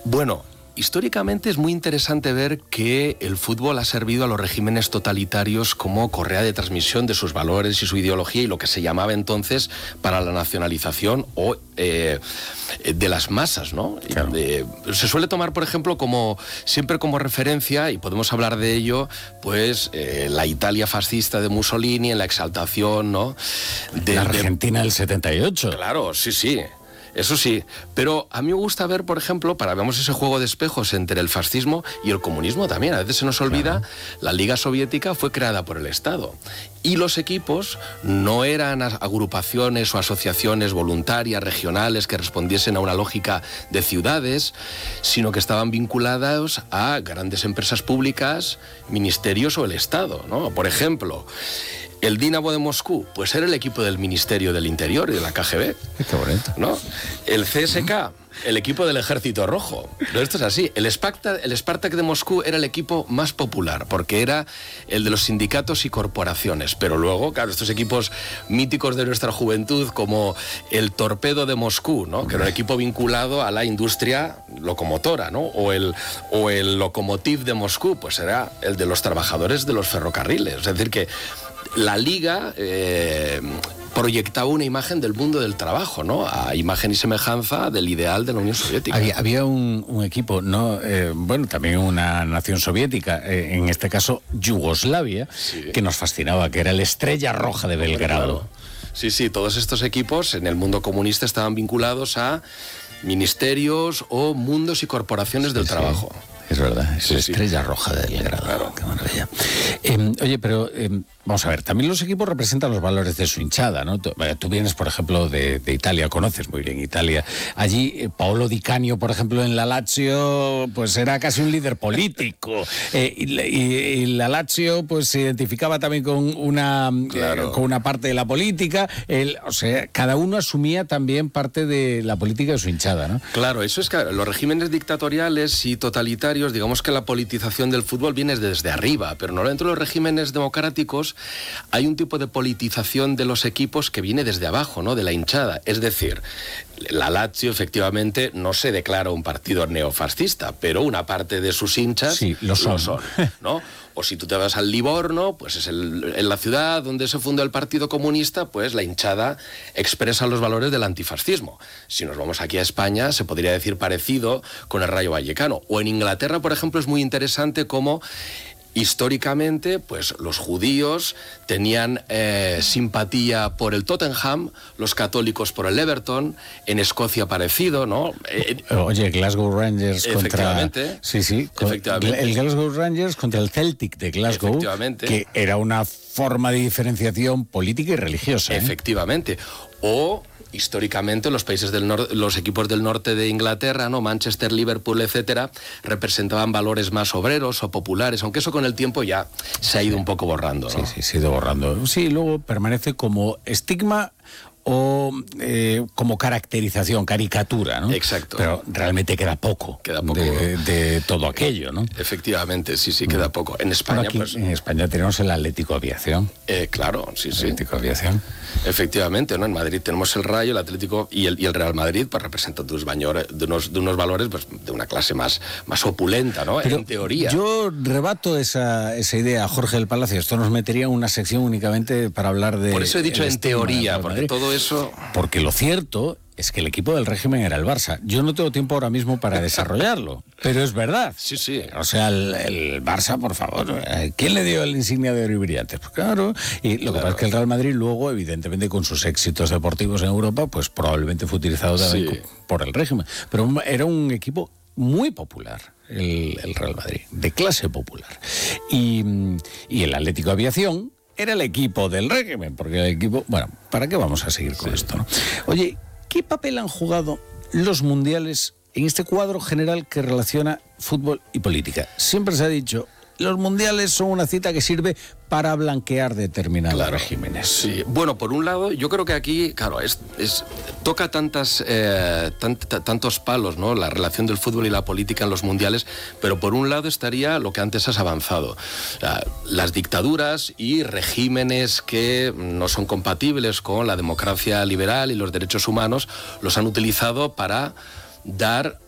Bueno, históricamente es muy interesante ver que el fútbol ha servido a los regímenes totalitarios como correa de transmisión de sus valores y su ideología y lo que se llamaba entonces para la nacionalización o de las masas, ¿no? Claro. Se suele tomar, por ejemplo, siempre como referencia, y podemos hablar de ello, pues la Italia fascista de Mussolini en la exaltación, ¿no? La Argentina del 78. Claro, sí. Eso sí, pero a mí me gusta ver, por ejemplo, veamos ese juego de espejos entre el fascismo y el comunismo también. A veces se nos olvida, la Liga Soviética fue creada por el Estado y los equipos no eran agrupaciones o asociaciones voluntarias, regionales, que respondiesen a una lógica de ciudades, sino que estaban vinculados a grandes empresas públicas, ministerios o el Estado, ¿no? Por ejemplo, el Dinamo de Moscú, pues era el equipo del Ministerio del Interior y de la KGB. Qué bonito. ¿No? El CSK, el equipo del Ejército Rojo. Pero esto es así. El Spartak de Moscú era el equipo más popular, porque era el de los sindicatos y corporaciones. Pero luego, claro, estos equipos míticos de nuestra juventud, como el Torpedo de Moscú, ¿no? Que era un equipo vinculado a la industria locomotora, ¿no? O el Lokomotiv de Moscú, pues era el de los trabajadores de los ferrocarriles. Es decir, que la Liga proyectaba una imagen del mundo del trabajo, ¿no? A imagen y semejanza del ideal de la Unión Soviética. Había un equipo, ¿no? También una nación soviética, en este caso Yugoslavia, sí, que nos fascinaba, que era el Estrella Roja de Belgrado. Claro. Sí, todos estos equipos en el mundo comunista estaban vinculados a ministerios o mundos y corporaciones del trabajo. Es verdad, es la Estrella Roja de Belgrado. Claro. Qué maravilla. Oye, pero vamos a ver, también los equipos representan los valores de su hinchada, ¿no? Tú vienes, por ejemplo, de Italia, conoces muy bien Italia. Allí, Paolo Di Canio, por ejemplo, en la Lazio, pues era casi un líder político. Y la Lazio, pues se identificaba también con una parte de la política. O sea, cada uno asumía también parte de la política de su hinchada, ¿no? Claro, eso es que los regímenes dictatoriales y totalitarios, digamos que la politización del fútbol viene desde arriba, pero no dentro de los regímenes democráticos hay un tipo de politización de los equipos que viene desde abajo, ¿no? De la hinchada. Es decir, la Lazio efectivamente no se declara un partido neofascista, pero una parte de sus hinchas lo son, ¿no? O si tú te vas al Livorno, pues es en la ciudad donde se fundó el Partido Comunista, pues la hinchada expresa los valores del antifascismo. Si nos vamos aquí a España, se podría decir parecido con el Rayo Vallecano. O en Inglaterra, por ejemplo, es muy interesante cómo históricamente, pues los judíos tenían simpatía por el Tottenham, los católicos por el Everton, en Escocia parecido, ¿no? Oye, Glasgow Rangers efectivamente, el Glasgow Rangers contra el Celtic de Glasgow, que era una forma de diferenciación política y religiosa. Efectivamente. O históricamente los países del norte, los equipos del norte de Inglaterra, ¿no? Manchester, Liverpool, etcétera, representaban valores más obreros o populares, aunque eso con el tiempo ya se ha ido un poco borrando, ¿no? Sí, se ha ido borrando. Sí, luego permanece como estigma o como caracterización, caricatura, ¿no? Exacto. Pero realmente queda poco de todo aquello, ¿no? Efectivamente, sí, queda poco. En España, aquí, en España tenemos el Atlético Aviación. Claro, sí. Atlético Aviación. Efectivamente, ¿no? En Madrid tenemos el Rayo, el Atlético y el Real Madrid, pues representan de unos valores pues, de una clase más opulenta, ¿no? Pero en teoría. Yo rebato esa idea, Jorge del Palacio. Esto nos metería en una sección únicamente para hablar de... Por eso he dicho en teoría, porque todo eso... Porque lo cierto es que el equipo del régimen era el Barça. Yo no tengo tiempo ahora mismo para desarrollarlo, pero es verdad. Sí. O sea, el Barça, por favor, ¿quién le dio el insignia de oro y brillantes? Pues claro, y lo que pasa es que el Real Madrid luego, evidentemente, con sus éxitos deportivos en Europa, pues probablemente fue utilizado también por el régimen. Pero era un equipo muy popular, el Real Madrid, de clase popular. Y el Atlético Aviación era el equipo del régimen, porque el equipo... Bueno, ¿para qué vamos a seguir con esto, no? Oye, ¿qué papel han jugado los mundiales en este cuadro general que relaciona fútbol y política? Siempre se ha dicho, los mundiales son una cita que sirve para blanquear determinados regímenes. Sí, bueno, por un lado, yo creo que aquí, claro, toca tantos palos, ¿no? La relación del fútbol y la política en los mundiales, pero por un lado estaría lo que antes has avanzado. Las dictaduras y regímenes que no son compatibles con la democracia liberal y los derechos humanos los han utilizado para dar